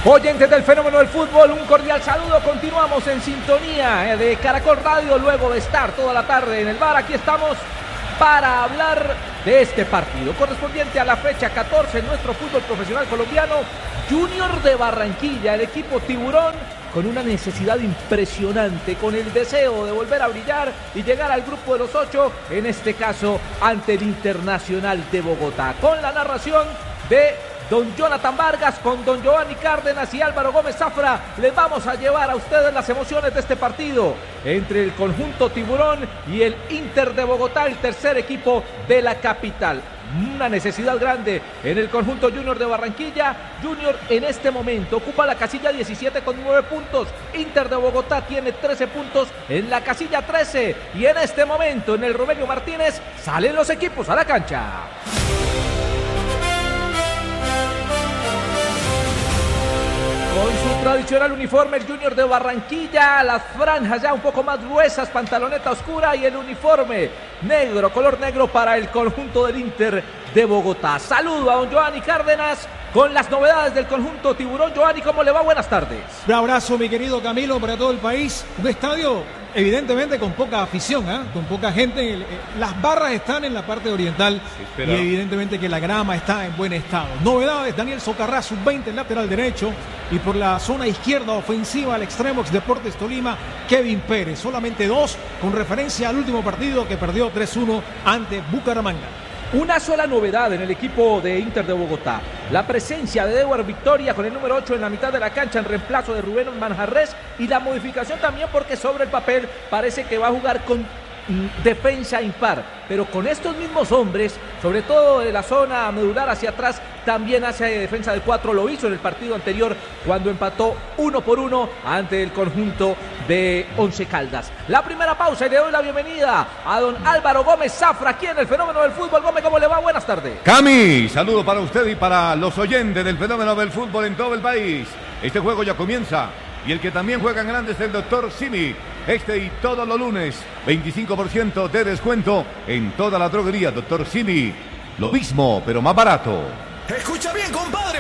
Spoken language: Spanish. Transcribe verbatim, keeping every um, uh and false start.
Oyentes del fenómeno del fútbol, un cordial saludo. Continuamos en sintonía de Caracol Radio luego de estar toda la tarde en el bar. Aquí estamos para hablar de este partido correspondiente a la fecha catorce en nuestro fútbol profesional colombiano. Junior de Barranquilla, el equipo tiburón, con una necesidad impresionante, con el deseo de volver a brillar y llegar al grupo de los ocho, en este caso ante el Internacional de Bogotá. Con la narración de don Jonathan Vargas, con don Giovanni Cárdenas y Álvaro Gómez Zafra, les vamos a llevar a ustedes las emociones de este partido entre el conjunto tiburón y el Inter de Bogotá, el tercer equipo de la capital. Una necesidad grande en el conjunto Junior de Barranquilla. Junior en este momento ocupa la casilla diecisiete con nueve puntos. Inter de Bogotá tiene trece puntos en la casilla trece. Y en este momento en el Romelio Martínez salen los equipos a la cancha. Con su tradicional uniforme, el Junior de Barranquilla, las franjas ya un poco más gruesas, pantaloneta oscura y el uniforme negro, color negro para el conjunto del Inter de Bogotá. Saludo a don Giovanni Cárdenas con las novedades del conjunto tiburón. Giovanni, ¿cómo le va? Buenas tardes. Un abrazo, mi querido Camilo, para todo el país. Un estadio evidentemente con poca afición, ¿eh? con poca gente. Las barras están en la parte oriental y evidentemente que la grama está en buen estado. Novedades: Daniel Socarrá, sub veinte, lateral derecho, y por la zona izquierda ofensiva al extremo ex Deportes Tolima, Kevin Pérez. Solamente dos, con referencia al último partido que perdió tres uno ante Bucaramanga. Una sola novedad en el equipo de Inter de Bogotá: la presencia de Edward Victoria con el número ocho en la mitad de la cancha en reemplazo de Rubén Manjarres, y la modificación también porque sobre el papel parece que va a jugar con mm, defensa impar, pero con estos mismos hombres, sobre todo de la zona medular hacia atrás, también hace defensa de cuatro. Lo hizo en el partido anterior cuando empató uno por uno ante el conjunto de Once Caldas. La primera pausa y le doy la bienvenida a don Álvaro Gómez Zafra aquí en el fenómeno del fútbol. Gómez, ¿cómo le va? Buenas tardes. Cami, saludo para usted y para los oyentes del fenómeno del fútbol en todo el país. Este juego ya comienza y el que también juega en grande es el doctor Simi. Este y todos los lunes, veinticinco por ciento de descuento en toda la droguería. doctor Simi, lo mismo pero más barato. Escucha bien, compadre,